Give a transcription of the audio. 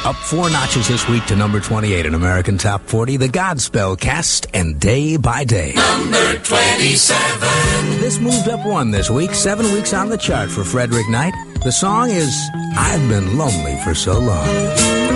Up 4 notches this week to number 28 in American Top 40, the Godspell Cast and Day by Day. Number 27. This moved up 1 this week, 7 weeks on the chart for Frederick Knight. The song is I've Been Lonely for So Long.